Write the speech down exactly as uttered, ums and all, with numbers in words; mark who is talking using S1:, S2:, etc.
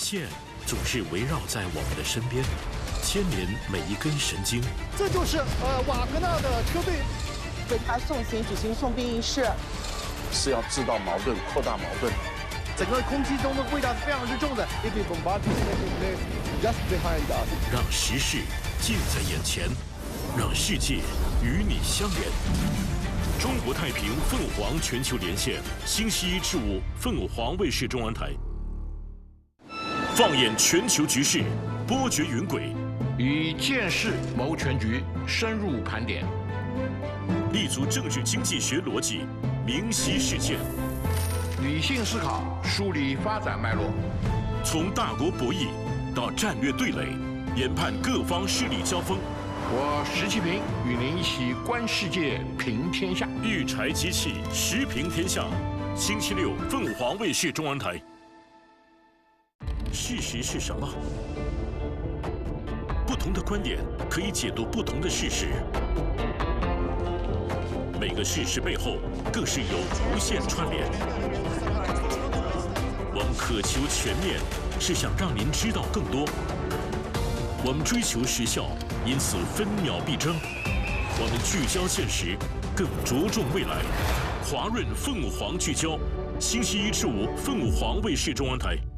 S1: 线总是围绕在我们的身边，牵连每一根神经。
S2: 这就是呃瓦格纳的车队
S3: 为他送行举行送殡仪式，
S4: 是要制造矛盾、扩大矛盾。
S2: 整个空气中的味道是非常之重的。If the bombardment taking place just behind us，
S1: 让时事近在眼前，让世界与你相连。中国太平凤凰全球连线，星期一至五凤凰卫视中文台。放眼全球局势，波谲云诡，
S5: 以见识谋全局，深入盘点，
S1: 立足政治经济学逻辑，明晰事件，
S5: 理性思考，梳理发展脉络。
S1: 从大国博弈到战略对垒，研判各方势力交锋。
S5: 我石其平与您一起观世界，评天下。
S1: 育才机器，时评天下。星期六，凤凰卫视中文台。事实是什么？不同的观点可以解读不同的事实。每个事实背后更是有无限串联。我们渴求全面，是想让您知道更多。我们追求时效，因此分秒必争。我们聚焦现实，更着重未来。华润凤凰聚焦，星期一至五凤凰卫视中文台。